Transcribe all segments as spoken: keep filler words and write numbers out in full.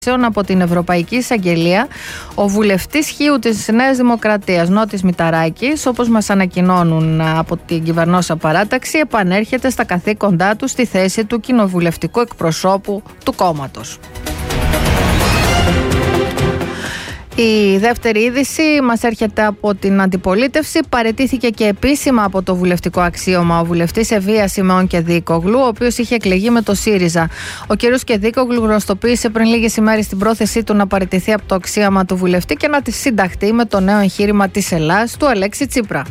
Από την Ευρωπαϊκή Εισαγγελία, ο βουλευτής Χίου της Νέας Δημοκρατίας, Νότης Μηταράκης, όπως μας ανακοινώνουν από την κυβερνόσα παράταξη, επανέρχεται στα καθήκοντά του στη θέση του κοινοβουλευτικού εκπροσώπου του κόμματος. Η δεύτερη είδηση μας έρχεται από την αντιπολίτευση. Παραιτήθηκε και επίσημα από το βουλευτικό αξίωμα ο βουλευτής Ευβία Σιμεών Κεδίκογλου, ο οποίος είχε εκλεγεί με το ΣΥΡΙΖΑ. Ο κ. Κεδίκογλου γνωστοποίησε πριν λίγες ημέρες την πρόθεσή του να παραιτηθεί από το αξίωμα του βουλευτή και να τη συνταχθεί με το νέο εγχείρημα της Ελλάδας του Αλέξη Τσίπρα.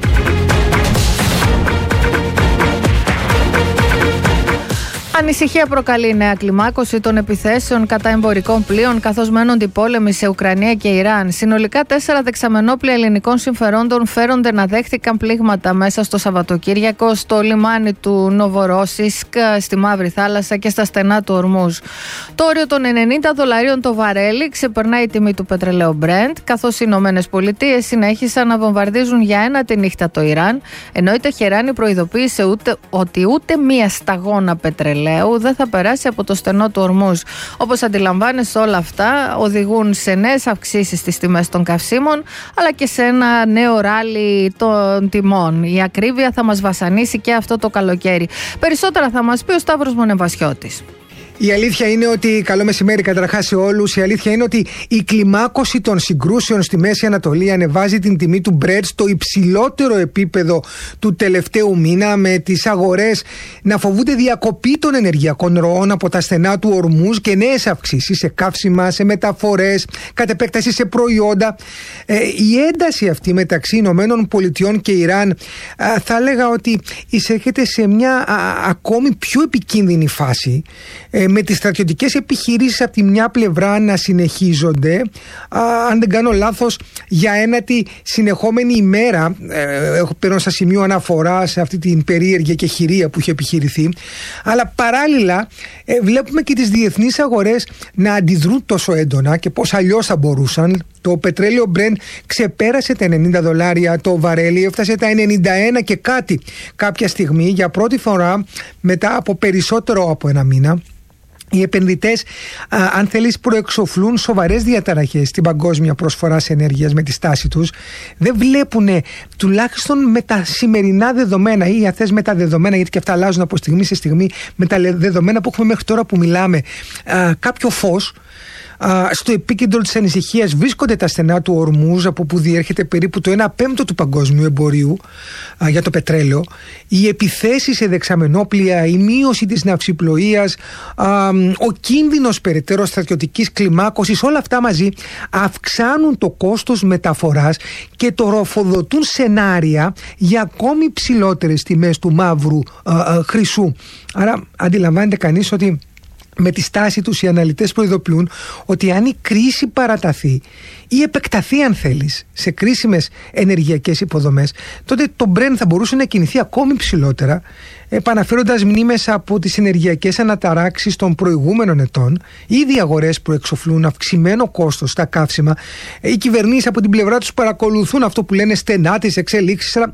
Ανησυχία προκαλεί η νέα κλιμάκωση των επιθέσεων κατά εμπορικών πλοίων, καθώς μένονται οι πόλεμοι σε Ουκρανία και Ιράν. Συνολικά τέσσερα δεξαμενόπλοια ελληνικών συμφερόντων φέρονται να δέχθηκαν πλήγματα μέσα στο Σαββατοκύριακο στο λιμάνι του Νοβορόσισκ, στη Μαύρη Θάλασσα και στα στενά του Ορμούζ. Το όριο των ενενήντα δολαρίων το βαρέλι ξεπερνάει η τιμή του πετρελαίου Brent, καθώς οι Ηνωμένες Πολιτείες συνέχισαν να βομβαρδίζουν για ένα τη νύχτα το Ιράν, ενώ η Τεχεράνη προειδοποίησε ούτε, ότι ούτε μία σταγόνα πετρελαίου δεν θα περάσει από το στενό του Ορμούζ. Όπως αντιλαμβάνεσαι, όλα αυτά οδηγούν σε νέες αυξήσεις στις τιμές των καυσίμων, αλλά και σε ένα νέο ράλι των τιμών. Η ακρίβεια θα μας βασανίσει και αυτό το καλοκαίρι. Περισσότερα θα μας πει ο Σταύρος Μονεβασιώτης. Η αλήθεια είναι ότι, καλό μεσημέρι καταρχάς σε όλους, η αλήθεια είναι ότι η κλιμάκωση των συγκρούσεων στη Μέση Ανατολή ανεβάζει την τιμή του Brent στο υψηλότερο επίπεδο του τελευταίου μήνα, με τις αγορές να φοβούνται διακοπή των ενεργειακών ροών από τα στενά του Ορμούζ και νέες αυξήσεις σε καύσιμα, σε μεταφορές, κατ' επέκταση σε προϊόντα. Ε, η ένταση αυτή μεταξύ Ηνωμένων Πολιτειών και Ιράν α, θα έλεγα ότι εισέρχεται σε μια α, ακόμη πιο επικίνδυνη φάση, ε, με τις στρατιωτικές επιχειρήσεις από τη μια πλευρά να συνεχίζονται, α, αν δεν κάνω λάθος, για ένατη συνεχόμενη ημέρα. ε, έχω παίρνω στα σημείο αναφορά σε αυτή την περίεργη εκεχηρία που είχε επιχειρηθεί, αλλά παράλληλα ε, βλέπουμε και τις διεθνείς αγορές να αντιδρούν τόσο έντονα, και πώς αλλιώς θα μπορούσαν. Το πετρέλαιο Brent ξεπέρασε τα ενενήντα δολάρια το βαρέλι, έφτασε τα ενενήντα ένα και κάτι κάποια στιγμή, για πρώτη φορά μετά από περισσότερο από ένα μήνα. Οι επενδυτές, α, αν θέλεις, προεξοφλούν σοβαρές διαταραχές στην παγκόσμια προσφορά ενέργειας με τη στάση τους. Δεν βλέπουν, τουλάχιστον με τα σημερινά δεδομένα, ή αν θες με τα δεδομένα, γιατί και αυτά αλλάζουν από στιγμή σε στιγμή, με τα δεδομένα που έχουμε μέχρι τώρα που μιλάμε, α, κάποιο φως. Uh, στο επίκεντρο της ανησυχίας βρίσκονται τα στενά του Ορμούζ, από που διέρχεται περίπου το ένα πέμπτο του παγκόσμιου εμπορίου uh, για το πετρέλαιο. Οι επιθέσεις σε δεξαμενόπλοια, η μείωση της ναυσιπλοείας, uh, ο κίνδυνος περαιτέρω στρατιωτικής κλιμάκωσης, όλα αυτά μαζί αυξάνουν το κόστος μεταφοράς και το ροφοδοτούν σενάρια για ακόμη ψηλότερες τιμές του μαύρου uh, uh, χρυσού. Άρα αντιλαμβάνεται κανείς ότι με τη στάση τους οι αναλυτές προειδοποιούν ότι αν η κρίση παραταθεί ή επεκταθεί, αν θέλεις, σε κρίσιμες ενεργειακές υποδομές, τότε το Brent θα μπορούσε να κινηθεί ακόμη ψηλότερα, επαναφέροντας μνήμες από τις ενεργειακές αναταράξεις των προηγούμενων ετών. Ήδη οι αγορές προεξοφλούν αυξημένο κόστος στα καύσιμα. Οι κυβερνήσεις από την πλευρά τους παρακολουθούν αυτό που λένε στενά τις εξελίξεις, αλλά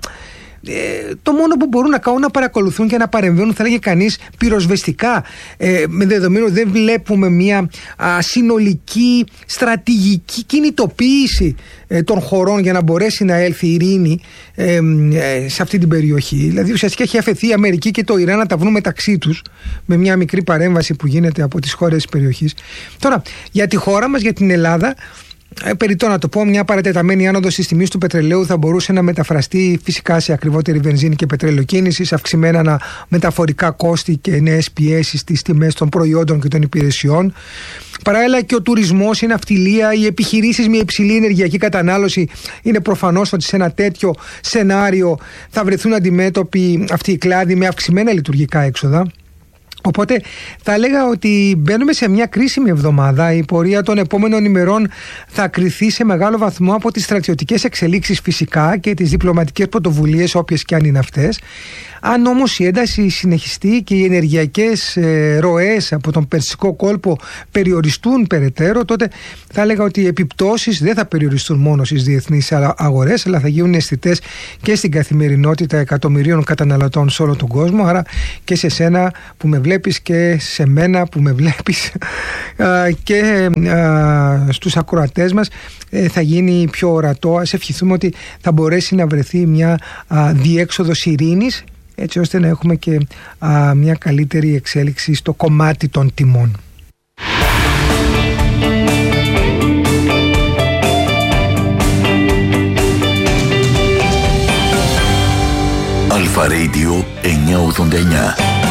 Ε, το μόνο που μπορούν να κάνουν να παρακολουθούν και να παρεμβαίνουν, θα λέγει κανείς, πυροσβεστικά, ε, με δεδομένο δεν βλέπουμε μια α, συνολική στρατηγική κινητοποίηση ε, των χωρών για να μπορέσει να έλθει η ειρήνη ε, ε, σε αυτή την περιοχή. Δηλαδή ουσιαστικά έχει αφαιθεί η Αμερική και το Ιράν να τα βρουν μεταξύ τους, με μια μικρή παρέμβαση που γίνεται από τις χώρες της περιοχής. Τώρα, για τη χώρα μας, για την Ελλάδα, Ε, περιττό να το πω, μια παρατεταμένη άνοδος της τιμής του πετρελαίου θα μπορούσε να μεταφραστεί φυσικά σε ακριβότερη βενζίνη και πετρελαιοκίνηση, σε αυξημένα μεταφορικά κόστη και νέες πιέσεις στις τιμές των προϊόντων και των υπηρεσιών. Παράλληλα και ο τουρισμός, η ναυτιλία, οι επιχειρήσεις με υψηλή ενεργειακή κατανάλωση, είναι προφανώς ότι σε ένα τέτοιο σενάριο θα βρεθούν αντιμέτωποι αυτοί οι κλάδοι με αυξημένα λειτουργικά έξοδα. Οπότε θα έλεγα ότι μπαίνουμε σε μια κρίσιμη εβδομάδα. Η πορεία των επόμενων ημερών θα κριθεί σε μεγάλο βαθμό από τις στρατιωτικές εξελίξεις φυσικά και τις διπλωματικές πρωτοβουλίες, όποιες και αν είναι αυτές, Αν όμως η ένταση συνεχιστεί και οι ενεργειακές ε, ροές από τον Περσικό κόλπο περιοριστούν περαιτέρω, τότε θα έλεγα ότι οι επιπτώσεις δεν θα περιοριστούν μόνο στις διεθνείς αγορές, αλλά θα γίνουν αισθητές και στην καθημερινότητα εκατομμυρίων καταναλωτών σε όλο τον κόσμο. Άρα και σε σένα που με βλέπεις και σε μένα που με βλέπεις και στους ακροατές μας θα γίνει πιο ορατό. Ας ευχηθούμε ότι θα μπορέσει να βρεθεί μια διέξοδος ειρήνης, έτσι ώστε να έχουμε και μια καλύτερη εξέλιξη στο κομμάτι των τιμών. Αλφα Radio εννιακόσια ογδόντα εννιά.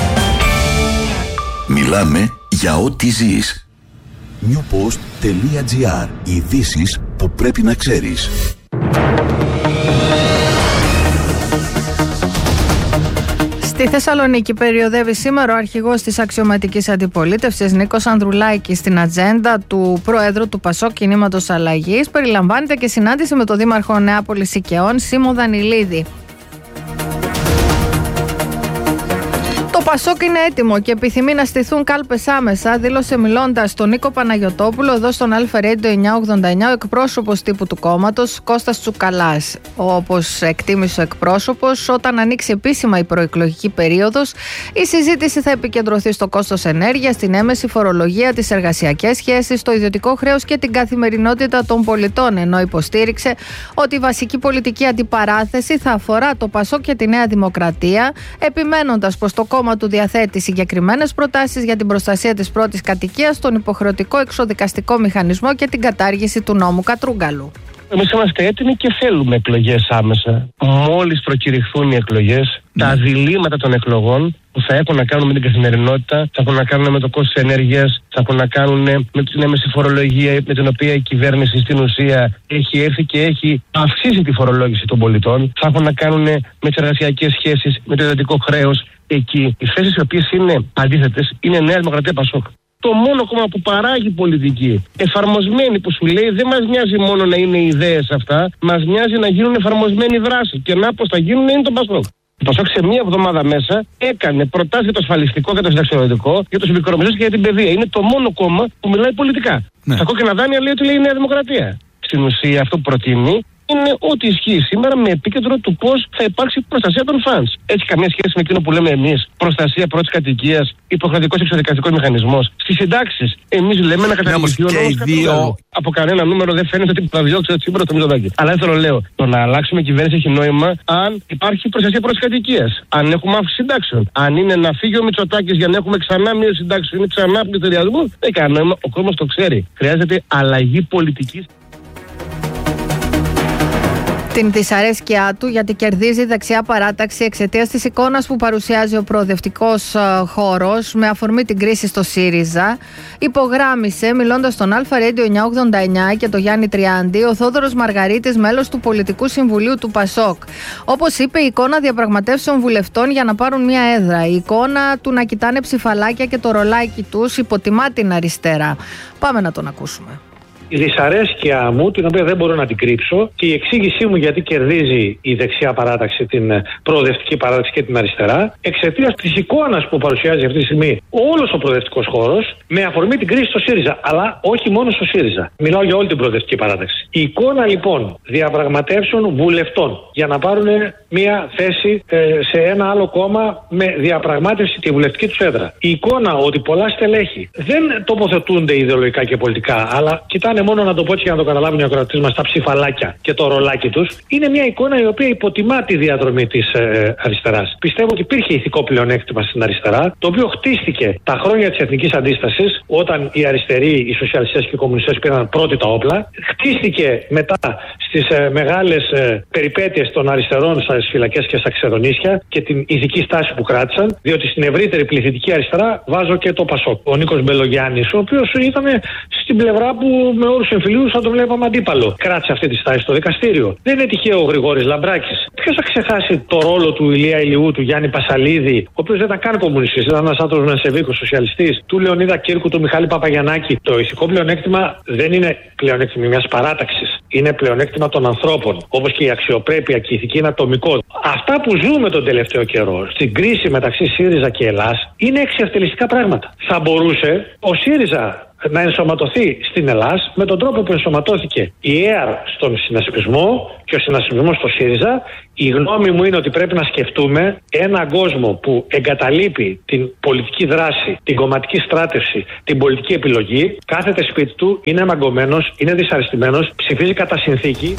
Μιλάμε για ό,τι ζεις. newpost.gr. Ειδήσεις που πρέπει να ξέρεις. Στη Θεσσαλονίκη περιοδεύει σήμερα ο αρχηγός της αξιωματικής αντιπολίτευσης Νίκος Ανδρουλάκης. Στην ατζέντα του Προέδρου του Πασόκ Κινήματος Αλλαγής περιλαμβάνεται και συνάντηση με τον Δήμαρχο Νεάπολης Οικαιών Σίμω Δανιλίδη. Το Πασόκ είναι έτοιμο και επιθυμεί να στηθούν κάλπες άμεσα, δήλωσε μιλώντας στον Νίκο Παναγιωτόπουλο εδώ στον Αλφα Radio εννιακόσια ογδόντα εννιά ο εκπρόσωπος τύπου του κόμματος Κώστας Τσουκαλάς. Όπως εκτίμησε ο εκπρόσωπος, όταν ανοίξει επίσημα η προεκλογική περίοδος, η συζήτηση θα επικεντρωθεί στο κόστος ενέργειας, την έμεση φορολογία, τις εργασιακές σχέσεις, το ιδιωτικό χρέος και την καθημερινότητα των πολιτών. Ενώ υποστήριξε ότι η βασική πολιτική αντιπαράθεση θα αφορά το Πασόκ και τη Νέα Δημοκρατία, επιμένοντας πως το κόμμα του διαθέτει συγκεκριμένες προτάσεις για την προστασία της πρώτης κατοικίας, τον υποχρεωτικό εξοδικαστικό μηχανισμό και την κατάργηση του νόμου Κατρούγκαλου. Εμείς είμαστε έτοιμοι και θέλουμε εκλογές άμεσα. Μόλις προκηρυχθούν οι εκλογές, mm. τα διλήμματα των εκλογών που θα έχουν να κάνουν με την καθημερινότητα, θα έχουν να κάνουν με το κόστος ενέργειας, θα έχουν να κάνουν με την έμεση φορολογία με την οποία η κυβέρνηση στην ουσία έχει έρθει και έχει αυξήσει τη φορολόγηση των πολιτών, θα έχουν να κάνουν με τις εργασιακές σχέσεις, με το ιδιωτικό χρέος. Εκεί οι θέσεις οι οποίες είναι αντίθετες είναι Νέα Δημοκρατία Πασόκ. Το μόνο κόμμα που παράγει πολιτική εφαρμοσμένη, που σου λέει δεν μας νοιάζει μόνο να είναι ιδέες αυτά, μας νοιάζει να γίνουν εφαρμοσμένη δράση. Και να πώς θα γίνουν είναι το Πασόκ. Το Πασόκ σε μία εβδομάδα μέσα έκανε προτάσεις για το ασφαλιστικό και το συνταξιοδοτικό, για τους μικρομεσαίους και για την παιδεία. Είναι το μόνο κόμμα που μιλάει πολιτικά. Ναι. Τα κόκκινα δάνεια λέει ότι λέει η Νέα Δημοκρατία. Στην ουσία αυτό που προτείνει είναι ό,τι ισχύει σήμερα με επίκεντρο του πώς θα υπάρξει προστασία των φανς. Έχει καμία σχέση με εκείνο που λέμε εμείς, προστασία πρώτης κατοικίας, υποχρεωτικός εξοδικαστικός μηχανισμός. Στις συντάξεις, εμείς λέμε να καταργηθεί ο νόμος δύο... Από κανένα νούμερο δεν φαίνεται ότι θα διώξει το Τσίπρα στο Μητσοτάκη. Αλλά δεν θέλω λέω, το να αλλάξουμε κυβέρνηση έχει νόημα αν υπάρχει προστασία πρώτης κατοικίας, αν έχουμε αύξηση συντάξεων. Αν είναι να φύγει ο Μητσοτάκης για να έχουμε ξανά μείωση συντάξεων ή ξανά πληθωριασμό, δεν έχει κανένα νόημα. Ο κόσμος το ξέρει. Χρειάζεται αλλαγή πολιτικής. Την δυσαρέσκειά του γιατί κερδίζει η δεξιά παράταξη εξαιτίας της εικόνας που παρουσιάζει ο προοδευτικός χώρος με αφορμή την κρίση στο ΣΥΡΙΖΑ, υπογράμμισε μιλώντας στον Αλφα Radio εννιακόσια ογδόντα εννιά και το Γιάννη Τριάντη ο Θόδωρος Μαργαρίτης, μέλος του Πολιτικού Συμβουλίου του Πασόκ. Όπως είπε, η εικόνα διαπραγματεύσεων βουλευτών για να πάρουν μια έδρα, η εικόνα του να κοιτάνε ψηφαλάκια και το ρολάκι τους υποτιμά την αριστερά. Πάμε να τον ακούσουμε. Η δυσαρέσκεια μου, την οποία δεν μπορώ να την κρύψω, και η εξήγησή μου γιατί κερδίζει η δεξιά παράταξη, την προοδευτική παράταξη και την αριστερά, εξαιτίας της εικόνας που παρουσιάζει αυτή τη στιγμή όλος ο προοδευτικός χώρος με αφορμή την κρίση στο ΣΥΡΙΖΑ. Αλλά όχι μόνο στο ΣΥΡΙΖΑ. Μιλάω για όλη την προοδευτική παράταξη. Η εικόνα λοιπόν διαπραγματεύσεων βουλευτών για να πάρουν μια θέση ε, σε ένα άλλο κόμμα με διαπραγμάτευση τη βουλευτική του έδρα. Η εικόνα ότι πολλά στελέχη δεν τοποθετούνται ιδεολογικά και πολιτικά, αλλά κοιτάνε μόνο, να το πω έτσι για να το καταλάβουν οι ακροατές μας, τα ψηφαλάκια και το ρολάκι τους, είναι μια εικόνα η οποία υποτιμά τη διαδρομή της ε, αριστεράς. Πιστεύω ότι υπήρχε ηθικό πλεονέκτημα στην αριστερά, το οποίο χτίστηκε τα χρόνια της εθνικής αντίστασης, όταν οι αριστεροί, οι σοσιαλιστές και οι κομμουνιστές πήραν πρώτοι τα όπλα. Χτίστηκε μετά στις ε, μεγάλες ε, περιπέτειες των αριστερών στις φυλακές και στα ξεδονίσια και την ηθική στάση που κράτησαν, διότι στην ευρύτερη πληθυντική αριστερά βάζω και το Πασόκ. Ο Νίκος Μπελογιάννης, ο οποίος ήταν στην πλευρά που με όρους εμφυλίους θα το βλέπαμε αντίπαλο. Κράτησε αυτή τη στάση στο δικαστήριο. Δεν είναι τυχαίο ο Γρηγόρης Λαμπράκης. Ποιος θα ξεχάσει το ρόλο του Ηλία Ηλιού, του Γιάννη Πασαλίδη, ο οποίος δεν ήταν καν κομμουνιστής, ήταν ένας άνθρωπος μεσεβίκος σοσιαλιστής, του Λεωνίδα Κύρκου, του Μιχάλη Παπαγιαννάκη. Το ηθικό πλεονέκτημα δεν είναι πλεονέκτημα μιας παράταξης. είναι πλεονέκτημα των ανθρώπων, όπως και η αξιοπρέπεια και η ηθική είναι ατομικό. Αυτά που ζούμε τον τελευταίο καιρό στην κρίση μεταξύ ΣΥΡΙΖΑ και Ελλάς είναι εξευτελιστικά πράγματα. Θα μπορούσε ο ΣΥΡΙΖΑ να ενσωματωθεί στην Ελλάς με τον τρόπο που ενσωματώθηκε η ΕΑΡ στον συνασπισμό και ο συνασπισμός στο ΣΥΡΙΖΑ. Η γνώμη μου είναι ότι πρέπει να σκεφτούμε έναν κόσμο που εγκαταλείπει την πολιτική δράση, την κομματική στράτευση, την πολιτική επιλογή, κάθεται σπίτι του, είναι μαγκωμένος, είναι δυσαρεστημένος, ψηφίζει κατά συνθήκη.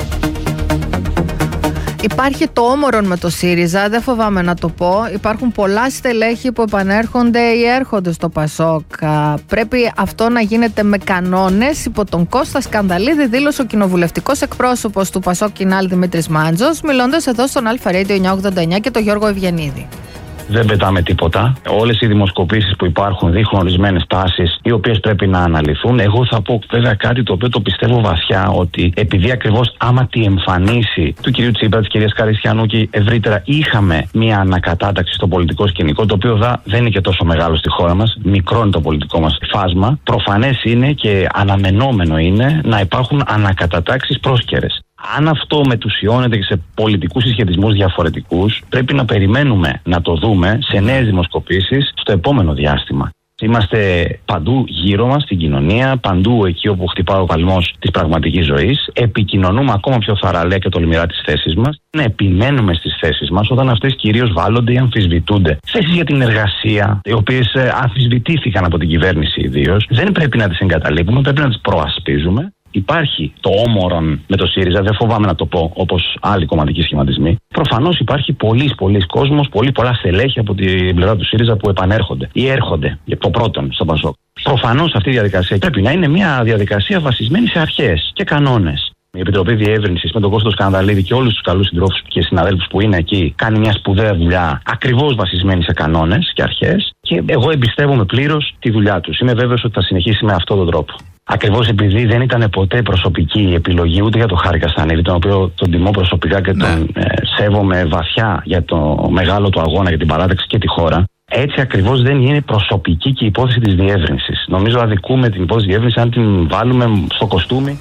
Υπάρχει το όμορον με το ΣΥΡΙΖΑ, δεν φοβάμαι να το πω. Υπάρχουν πολλά στελέχη που επανέρχονται ή έρχονται στο ΠΑΣΟΚ. Πρέπει αυτό να γίνεται με κανόνες. Υπό τον Κώστα Σκανδαλίδη δήλωσε ο κοινοβουλευτικός εκπρόσωπος του ΠΑΣΟΚ Κινάλ Δημήτρης Μάντζος, μιλώντας εδώ στον Αλφα Radio εννιακόσια ογδόντα εννιά και τον Γιώργο Ευγενίδη. Δεν πετάμε τίποτα. Όλες οι δημοσκοπήσεις που υπάρχουν δείχνουν ορισμένες τάσεις, οι οποίες πρέπει να αναλυθούν. Εγώ θα πω βέβαια κάτι το οποίο το πιστεύω βαθιά, ότι επειδή ακριβώς άμα τη εμφανίσει του κυρίου Τσίπρα, της κυρίας Καριστιανού και ευρύτερα είχαμε μια ανακατάταξη στο πολιτικό σκηνικό, το οποίο δα, δεν είναι και τόσο μεγάλο στη χώρα μας, μικρό είναι το πολιτικό μας φάσμα, προφανές είναι και αναμενόμενο είναι να υπάρχουν ανακατατάξεις πρόσκαιρες. Αν αυτό μετουσιώνεται και σε πολιτικούς συσχετισμούς διαφορετικούς, πρέπει να περιμένουμε να το δούμε σε νέες δημοσκοπήσεις στο επόμενο διάστημα. Είμαστε παντού γύρω μας στην κοινωνία, παντού εκεί όπου χτυπάει ο παλμός της πραγματικής ζωής. Επικοινωνούμε ακόμα πιο θαραλέα και τολμηρά τις θέσεις μας. Να επιμένουμε στις θέσεις μας όταν αυτές κυρίως βάλλονται ή αμφισβητούνται. Θέσεις για την εργασία, οι οποίες αμφισβητήθηκαν από την κυβέρνηση ιδίως. Δεν πρέπει να τις εγκαταλείπουμε, πρέπει να τις προασπίζουμε. Υπάρχει το όμορον με το ΣΥΡΙΖΑ, δεν φοβάμαι να το πω, όπως άλλοι κομματικοί σχηματισμοί. Προφανώς υπάρχει πολλής πολλής κόσμος, πολύ πολλά στελέχη από την πλευρά του ΣΥΡΙΖΑ που επανέρχονται ή έρχονται για το πρώτον στο ΠΑΣΟΚ. Προφανώς αυτή η διαδικασία πρέπει να είναι μια διαδικασία βασισμένη σε αρχές και κανόνες. Η Επιτροπή Διεύρυνσης με τον Κώστο Σκανδαλίδη και όλους τους καλούς συντρόφους και συναδέλφους που είναι εκεί κάνει μια σπουδαία δουλειά, ακριβώς βασισμένη σε κανόνες και αρχές. Και εγώ εμπιστεύομαι πλήρως τη δουλειά τους. Είμαι βέβαιος ότι θα συνεχίσει με αυτόν τον τρόπο. Ακριβώς επειδή δεν ήταν ποτέ προσωπική η επιλογή ούτε για τον Χάρη Καστανίδη, τον οποίο τον τιμώ προσωπικά και τον ναι. ε, σέβομαι βαθιά για το μεγάλο του αγώνα για την παράταξη και τη χώρα. Έτσι ακριβώς δεν είναι προσωπική και η υπόθεση της διεύρυνσης. Νομίζω αδικούμε την υπόθεση της διεύρυνσης αν την βάλουμε στο κοστούμι.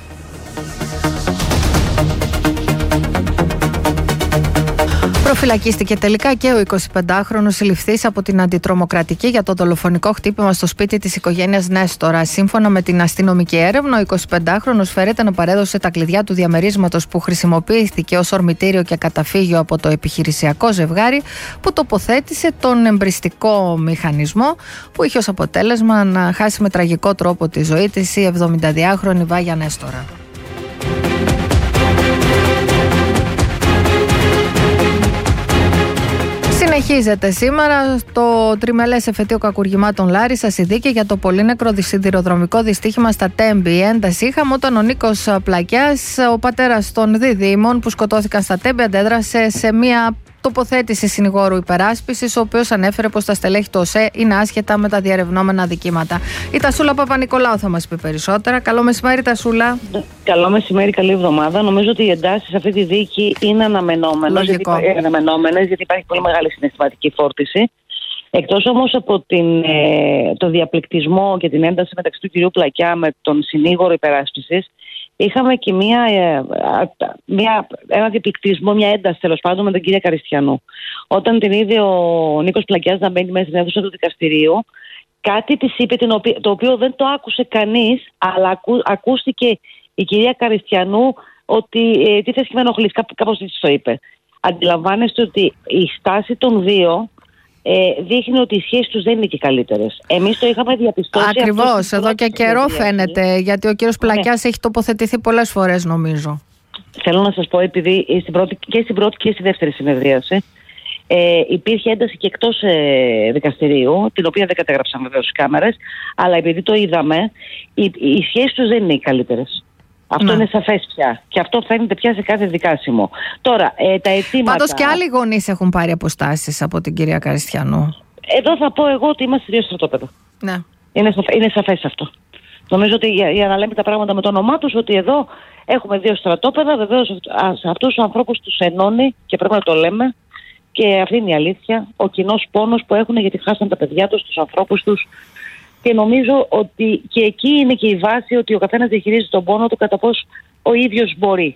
Προφυλακίστηκε τελικά και ο εικοσιπεντάχρονος συλληφθής από την αντιτρομοκρατική για το δολοφονικό χτύπημα στο σπίτι της οικογένειας Νέστορα. Σύμφωνα με την αστυνομική έρευνα, ο εικοσιπεντάχρονος φέρεται να παρέδωσε τα κλειδιά του διαμερίσματος που χρησιμοποιήθηκε ως ορμητήριο και καταφύγιο από το επιχειρησιακό ζευγάρι, που τοποθέτησε τον εμπριστικό μηχανισμό που είχε ως αποτέλεσμα να χάσει με τραγικό τρόπο τη ζωή της η εβδομηνταδυάχρονη Βάγια Νέστορα. Συνεχίζεται σήμερα το τριμελές εφετείο κακουργημάτων Λάρισσας η δίκη για το πολύνεκρο σιδηροδρομικό δυστύχημα στα Τέμπη. Η ένταση είχαμε όταν ο Νίκος Πλακιάς, ο πατέρας των διδήμων που σκοτώθηκαν στα Τέμπη, αντέδρασε σε μια τοποθέτηση συνηγόρου υπεράσπισης, ο οποίος ανέφερε πως τα στελέχη του ΟΣΕ είναι άσχετα με τα διαρευνόμενα αδικήματα. Η Τασούλα Παπα-Νικολάου θα μας πει περισσότερα. Καλό μεσημέρι, Τασούλα. Καλό μεσημέρι, καλή εβδομάδα. Νομίζω ότι οι εντάσεις σε αυτή τη δίκη είναι αναμενόμενες, γιατί, αναμενόμενες, γιατί υπάρχει πολύ μεγάλη συναισθηματική φόρτιση. Εκτός όμως από την, ε, το διαπληκτισμό και την ένταση μεταξύ του κυρίου Πλακιά με τον συνήγορο υπεράσπισης, είχαμε και μια, μια, ένα διαπληκτισμό, μια ένταση τέλος πάντων με τον κύριο Καριστιανού. Όταν την είδε ο Νίκος Πλακιάς να μπαίνει μέσα στην αίθουσα του δικαστηρίου, κάτι της είπε το οποίο δεν το άκουσε κανείς, αλλά ακού, ακούστηκε η κυρία Καριστιανού ότι ε, τι θες και με ενοχλείς, κάπως έτσι το είπε. Αντιλαμβάνεστε ότι η στάση των δύο Ε, δείχνει ότι οι σχέσεις τους δεν είναι και καλύτερες. Εμείς το είχαμε διαπιστώσει. Ακριβώς, εδώ και καιρό φαίνεται, γιατί ο κύριος Πλακιάς ναι. έχει τοποθετηθεί πολλές φορές, νομίζω. Θέλω να σας πω, επειδή στην πρώτη, και στην πρώτη και στη δεύτερη συνεδρίαση ε, υπήρχε ένταση και εκτός ε, δικαστηρίου, την οποία δεν κατέγραψαν βεβαίως οι κάμερες, αλλά επειδή το είδαμε, οι, οι σχέσεις τους δεν είναι οι καλύτερες. Αυτό ναι. είναι σαφές πια. Και αυτό φαίνεται πια σε κάθε δικάσιμο. Τώρα, ε, τα αιτήματα. Πάντως και άλλοι γονείς έχουν πάρει αποστάσεις από την κυρία Καριστιανού. Εδώ θα πω εγώ ότι είμαστε δύο στρατόπεδα. Ναι. Είναι, είναι σαφές αυτό. Νομίζω ότι για, για να λέμε τα πράγματα με το όνομά τους, ότι εδώ έχουμε δύο στρατόπεδα. Βεβαίως σε αυτούς τους ανθρώπους τους ενώνει και πρέπει να το λέμε. Και αυτή είναι η αλήθεια. Ο κοινός πόνος που έχουν γιατί χάσαν τα παιδιά τους, τους ανθρώπους τους. Και νομίζω ότι και εκεί είναι και η βάση ότι ο καθένας διαχειρίζει τον πόνο του κατά πώς ο ίδιος μπορεί.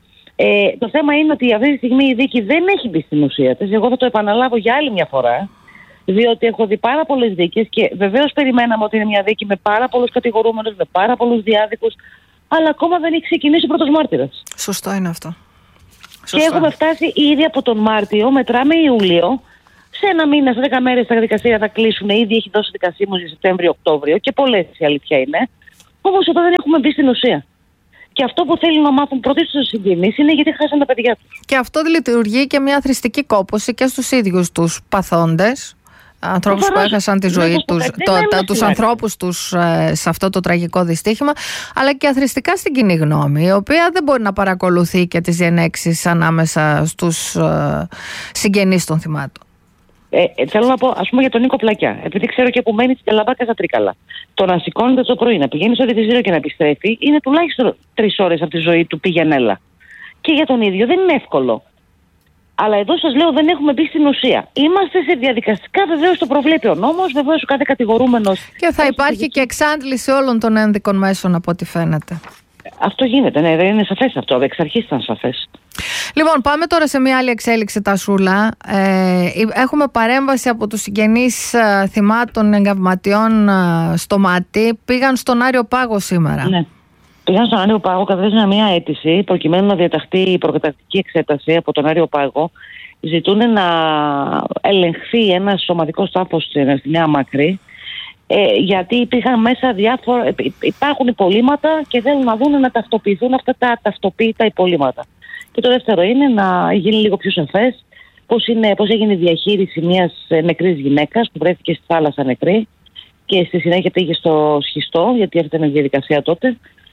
Ε, το θέμα είναι ότι αυτή τη στιγμή η δίκη δεν έχει μπει στην ουσία της. Εγώ θα το επαναλάβω για άλλη μια φορά, διότι έχω δει πάρα πολλές δίκες και βεβαίως περιμέναμε ότι είναι μια δίκη με πάρα πολλούς κατηγορούμενους, με πάρα πολλούς διάδικους, αλλά ακόμα δεν έχει ξεκινήσει ο πρώτος μάρτυρας. Σωστό είναι αυτό. Και Σωστό. Έχουμε φτάσει ήδη από τον Μάρτιο, μετράμε Ιούλιο. Σε ένα μήνα, σε δέκα μέρες τα δικαστήρια θα κλείσουν. Ήδη έχει δώσει δικασίμους για Σεπτέμβριο-Οκτώβριο και πολλές η αλήθεια είναι. Όμως εδώ δεν έχουμε μπει στην ουσία. Και αυτό που θέλουν να μάθουν πρωτίστως στους συγγενείς είναι γιατί χάσαν τα παιδιά τους. Και αυτό λειτουργεί και μια θρηστική κόπωση και στους ίδιους τους παθόντες. Ανθρώπους που έχασαν τη ζωή τους, το, το, τους ανθρώπους τους ε, σε αυτό το τραγικό δυστύχημα, αλλά και αθρηστικά στην κοινή γνώμη, η οποία δεν μπορεί να παρακολουθεί και τις διενέξεις ανάμεσα στους ε, συγγενείς των θυμάτων. Ε, ε, θέλω να πω, ας πούμε, για τον Νίκο Πλακιά, επειδή ξέρω και που μένει στην Τελαμπάκα στα Τρίκαλα. Το να σηκώνεται το πρωί, να πηγαίνει στο διευθυντήριο και να επιστρέφει, είναι τουλάχιστον τρεις ώρες από τη ζωή του πήγαινέλα. Και για τον ίδιο δεν είναι εύκολο. Αλλά εδώ σας λέω δεν έχουμε μπει στην ουσία. Είμαστε σε διαδικαστικά, βεβαίως το προβλέπει ο νόμος, βεβαίως ο κάθε κατηγορούμενος. Και θα υπάρχει και εξάντληση όλων των ένδικων μέσων από ό,τι φαίνεται. Αυτό γίνεται, ναι, δεν είναι σαφές αυτό. Εξ αρχής ήταν σαφές. Λοιπόν, πάμε τώρα σε μια άλλη εξέλιξη, Τασούλα. Ε, έχουμε παρέμβαση από τους συγγενείς ε, θυμάτων εγκαυματιών ε, στο Μάτι. Πήγαν στον Άριο Πάγο σήμερα. Ναι. Πήγαν στον Άριο Πάγο, κατέθεσαν μια αίτηση προκειμένου να διαταχθεί η προκαταρκτική εξέταση από τον Άριο Πάγο. Ζητούν να ελεγχθεί ένας σωματικός τάφος στη Νέα Μάκρη, ε, γιατί υπήρχαν μέσα διάφορα, υπάρχουν υπολείμματα και θέλουν να δουν να ταυτοποιηθούν αυτά τα ταυτοποίητα υπολείμματα. Και το δεύτερο είναι να γίνει λίγο πιο σαφές πώς, είναι, πώς έγινε η διαχείριση μιας νεκρής γυναίκας που βρέθηκε στη θάλασσα νεκρή και στη συνέχεια πήγε στο σχιστό, γιατί αυτή ήταν η διαδικασία τότε.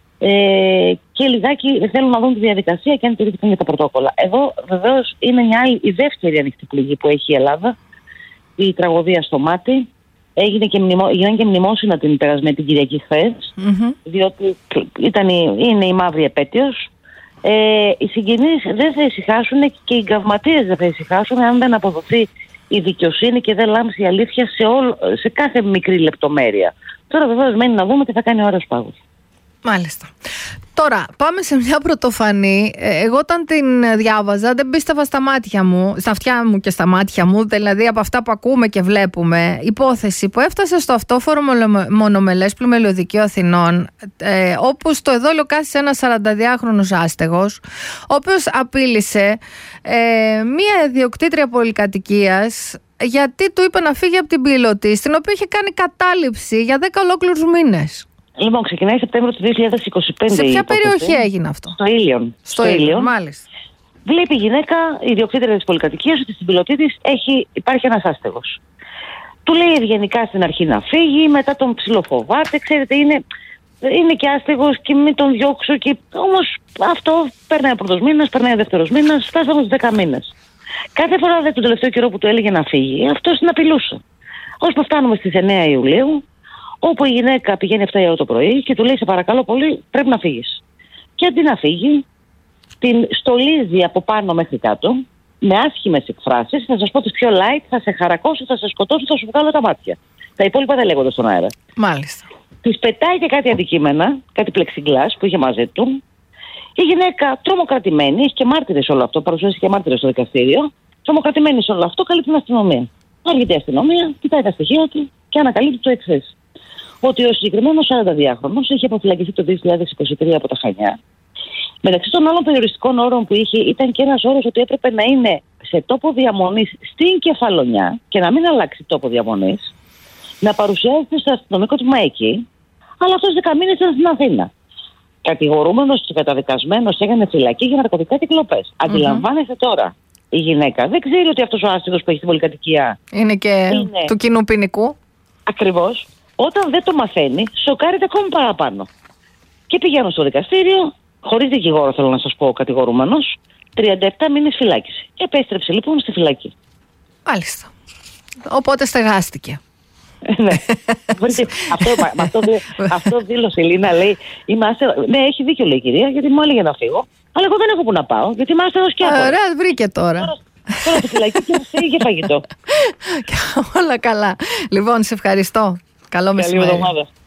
Ε, και λιγάκι θέλουν να δουν τη διαδικασία και αν τηρήθηκαν για τα πρωτόκολλα. Εδώ βεβαίως είναι μια άλλη, η δεύτερη ανοιχτή πληγή που έχει η Ελλάδα, η τραγωδία στο Μάτι. Έγινε και μνημο, έγιναν και μνημόσυνα την περασμένη την Κυριακή χθες, mm-hmm. διότι ήταν η, είναι η μαύρη επέτειος. Ε, οι συγγενείς δεν θα ησυχάσουν και οι εγκαυματίες δεν θα ησυχάσουν αν δεν αποδοθεί η δικαιοσύνη και δεν λάμψει η αλήθεια σε, όλ, σε κάθε μικρή λεπτομέρεια. Τώρα βεβαίως μένει να δούμε τι θα κάνει ο Άριος Πάγος. Μάλιστα. Τώρα πάμε σε μια πρωτοφανή. Εγώ όταν την διάβαζα δεν πίστευα στα μάτια μου, στα αυτιά μου και στα μάτια μου, δηλαδή από αυτά που ακούμε και βλέπουμε. Υπόθεση που έφτασε στο αυτόφορο μονομελές πλημελιωδικείο Αθηνών, ε, όπου στο εδόλιο κάθισε ένας σαρανταδυάχρονος άστεγος, ο οποίος απείλησε ε, μια ιδιοκτήτρια πολυκατοικίας γιατί του είπε να φύγει από την πιλωτή, στην οποία είχε κάνει κατάληψη για δέκα ολόκληρους μήνες. Λοιπόν, ξεκινάει Σεπτέμβριο του δύο χιλιάδες είκοσι πέντε. Σε ποια υπόθεση. Περιοχή έγινε αυτό? Στο Ήλιον. Στο, στο Ήλιον, μάλιστα. Βλέπει η γυναίκα, η ιδιοκτήτρια της πολυκατοικίας, ότι στην πιλωτή της έχει, υπάρχει ένας άστεγος. Του λέει ευγενικά στην αρχή να φύγει, μετά τον ψιλοφοβάται. Ξέρετε, είναι, είναι και άστεγος και μην τον διώξω. Και... Όμως αυτό περνάει ο πρώτος μήνας, περνάει ο δεύτερος μήνας, φτάσαμε στους δέκα μήνες. Κάθε φορά δε τον τελευταίο καιρό που του έλεγε να φύγει, αυτός την απειλούσε. Ώσπου φτάνουμε στις εννέα Ιουλίου. Όπου η γυναίκα πηγαίνει επτά η ώρα το πρωί και του λέει: σε παρακαλώ πολύ, πρέπει να φύγεις. Και αντί να φύγει, την στολίζει από πάνω μέχρι κάτω, με άσχημες εκφράσεις. Θα σας πω τις πιο light: θα σε χαρακώσω, θα σε σκοτώσω, θα σου βγάλω τα μάτια. Τα υπόλοιπα δεν λέγονται στον αέρα. Μάλιστα. Της πετάει και κάτι αντικείμενα, κάτι πλεξιγκλάς που είχε μαζί του. Η γυναίκα τρομοκρατημένη, έχει και μάρτυρες όλο αυτό, παρουσιάζει και μάρτυρες στο δικαστήριο. Τρομοκρατημένη σε όλο αυτό, καλεί την αστυνομία. Έρχεται η αστυνομία, κοιτάει τα στοιχεία του και ανακαλύπτει το εξής: ότι ο συγκεκριμένος σαρανταδυάχρονος είχε αποφυλακιστεί το δύο χιλιάδες είκοσι τρία από τα Χανιά. Μεταξύ των άλλων περιοριστικών όρων που είχε, ήταν και ένας όρος ότι έπρεπε να είναι σε τόπο διαμονής στην Κεφαλονιά και να μην αλλάξει τόπο διαμονής, να παρουσιάζεται στο αστυνομικό τμήμα εκεί, αλλά αυτός δέκα μήνες ήταν στην Αθήνα. Κατηγορούμενος και καταδικασμένος έκανε φυλακή για ναρκωτικά και κλοπές. Mm-hmm. Αντιλαμβάνεστε τώρα, η γυναίκα δεν ξέρει ότι αυτός ο άστεγος που έχει στην πολυκατοικία είναι και είναι... του κοινού ποινικού. Ακριβώς. Όταν δεν το μαθαίνει, σοκάρεται ακόμη παραπάνω. Και πηγαίνω στο δικαστήριο, χωρίς δικηγόρο θέλω να σας πω, ο κατηγορούμενος, τριάντα επτά μήνες φυλάκιση. Επέστρεψε λοιπόν στη φυλακή. Μάλιστα. Οπότε στεγάστηκε. Ναι. αυτό, αυτό, αυτό δήλωσε η Λίνα, λέει, είμαστε, ναι, έχει δίκιο, λέει η κυρία, γιατί μου έλεγε να φύγω. Αλλά εγώ δεν έχω που να πάω, γιατί είμαστε εδώ σκιάτο. Ωραία, βρήκε τώρα. Τώρα, τώρα στη φυλακή και είχε φαγητό. Όλα καλά. Λοιπόν, σε ευχαριστώ. Καλό μεσημέρι. Καλή εβδομάδα.